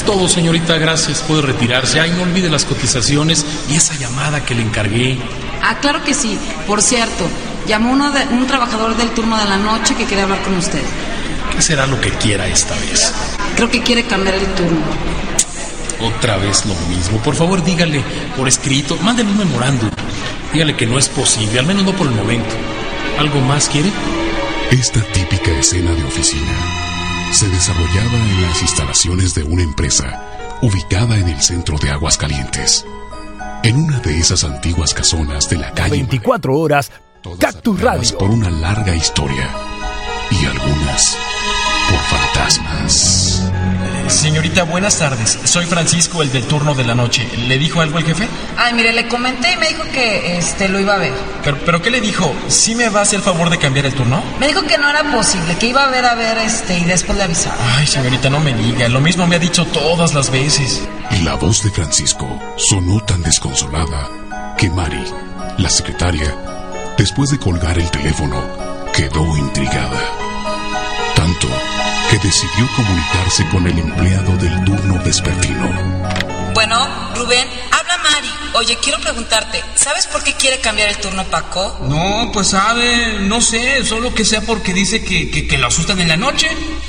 todo, señorita, gracias. Puede retirarse. Ay, no olvide las cotizaciones y esa llamada que le encargué. Ah, claro que sí. Por cierto, llamó un trabajador del turno de la noche que quería hablar con usted. ¿Qué será lo que quiera esta vez? Creo que quiere cambiar el turno. Otra vez lo mismo. Por favor, dígale por escrito, mándele un memorándum. Dígale que no es posible, al menos no por el momento. ¿Algo más quiere? Esta típica escena de oficina se desarrollaba en las instalaciones de una empresa ubicada en el centro de Aguascalientes. En una de esas antiguas casonas de la calle 24 horas, Cactus Radio. Por una larga historia y algunas por fantasmas. Señorita, buenas tardes. Soy Francisco, el del turno de la noche. ¿Le dijo algo el jefe? Ay, mire, le comenté y me dijo que lo iba a ver. ¿Pero qué le dijo? ¿Sí me va a hacer favor de cambiar el turno? Me dijo que no era posible, que iba a ver y después le avisaba. Ay, señorita, no me diga. Lo mismo me ha dicho todas las veces. Y la voz de Francisco sonó tan desconsolada que Mari, la secretaria, después de colgar el teléfono, quedó intrigada. Tanto que decidió comunicarse con el empleado del turno vespertino. Bueno, Rubén, habla Mari. Oye, quiero preguntarte, ¿sabes por qué quiere cambiar el turno Paco? No, pues sabe, no sé, solo que sea porque dice que lo asustan en la noche.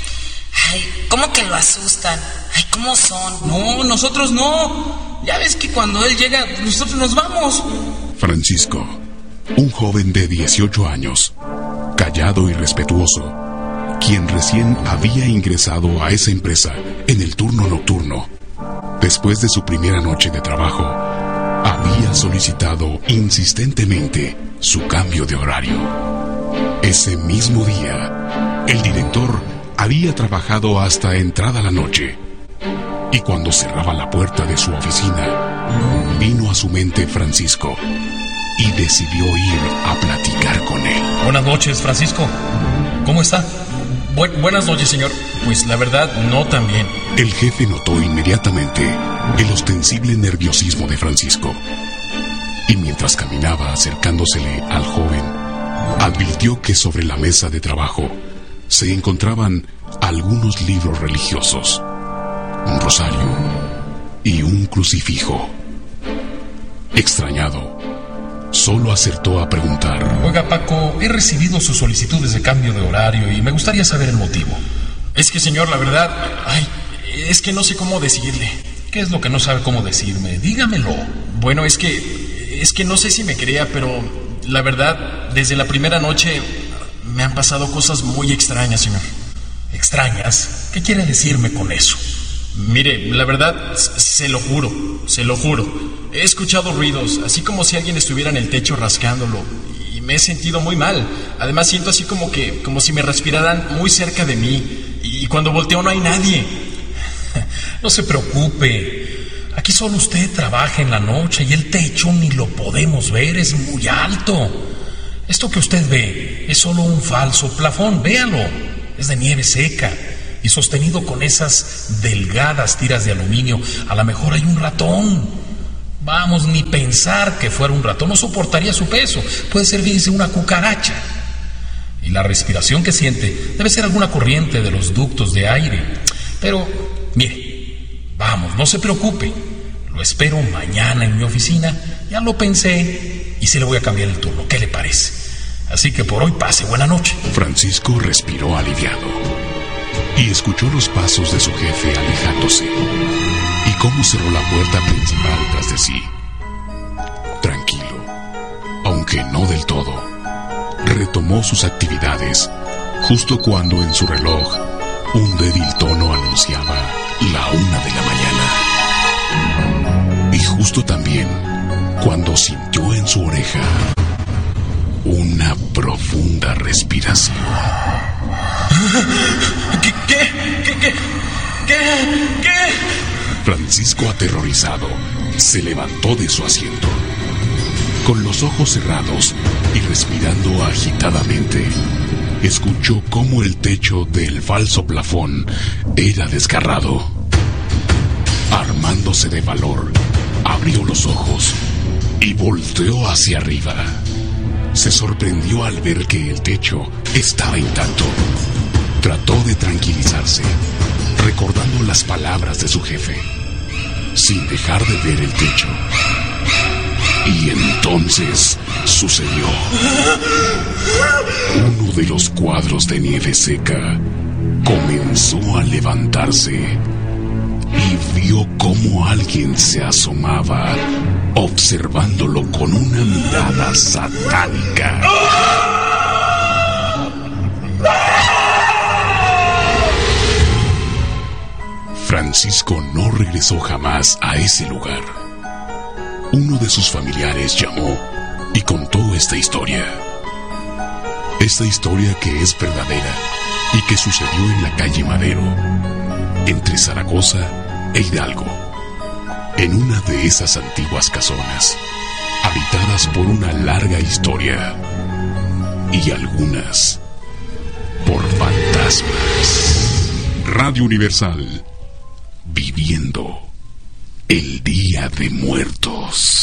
Ay, ¿cómo que lo asustan? Ay, ¿cómo son? No, nosotros no. Ya ves que cuando él llega, nosotros nos vamos. Francisco, un joven de 18 años, callado y respetuoso, quien recién había ingresado a esa empresa en el turno nocturno, después de su primera noche de trabajo, había solicitado insistentemente su cambio de horario. Ese mismo día, el director había trabajado hasta entrada la noche, y cuando cerraba la puerta de su oficina, vino a su mente Francisco y decidió ir a platicar con él. Buenas noches, Francisco. ¿Cómo está? Buenas noches, señor. Pues la verdad, no tan bien. El jefe notó inmediatamente el ostensible nerviosismo de Francisco, y mientras caminaba acercándosele al joven, advirtió que sobre la mesa de trabajo se encontraban algunos libros religiosos, un rosario y un crucifijo. Extrañado, solo acertó a preguntar: Oiga, Paco, he recibido sus solicitudes de cambio de horario y me gustaría saber el motivo. Es que, señor, la verdad, es que no sé cómo decirle. ¿Qué es lo que no sabe cómo decirme? Dígamelo. Bueno, es que no sé si me crea, pero la verdad, desde la primera noche me han pasado cosas muy extrañas, señor. ¿Extrañas? ¿Qué quiere decirme con eso? Mire, la verdad, se lo juro. He escuchado ruidos, así como si alguien estuviera en el techo rascándolo, y me he sentido muy mal. Además siento así como si me respiraran muy cerca de mí, y cuando volteo no hay nadie. No se preocupe, aquí solo usted trabaja en la noche y el techo ni lo podemos ver, es muy alto. Esto que usted ve es solo un falso plafón, véalo. Es de nieve seca y sostenido con esas delgadas tiras de aluminio. A lo mejor hay un ratón. Vamos, ni pensar que fuera un ratón, no soportaría su peso. Puede ser, fíjese, una cucaracha. Y la respiración que siente debe ser alguna corriente de los ductos de aire. Pero, mire, vamos, no se preocupe. Lo espero mañana en mi oficina. Ya lo pensé y sí le voy a cambiar el turno. ¿Qué le parece? Así que por hoy pase buena noche. Francisco respiró aliviado y escuchó los pasos de su jefe alejándose y cómo cerró la puerta principal tras de sí. Tranquilo, aunque no del todo, retomó sus actividades justo cuando en su reloj un débil tono anunciaba la 1 de la mañana. Y justo también cuando sintió en su oreja una profunda respiración. ¿Qué? Francisco, aterrorizado, se levantó de su asiento. Con los ojos cerrados y respirando agitadamente, escuchó cómo el techo del falso plafón era desgarrado. Armándose de valor, abrió los ojos y volteó hacia arriba. Se sorprendió al ver que el techo estaba intacto. Trató de tranquilizarse, recordando las palabras de su jefe, sin dejar de ver el techo. Y entonces sucedió. Uno de los cuadros de nieve seca comenzó a levantarse y vio cómo alguien se asomaba, observándolo con una mirada satánica. Francisco no regresó jamás a ese lugar. Uno de sus familiares llamó y contó esta historia. Esta historia que es verdadera y que sucedió en la calle Madero, entre Zaragoza e Hidalgo, en una de esas antiguas casonas, habitadas por una larga historia y algunas por fantasmas. Radio Universal, viviendo el Día de Muertos.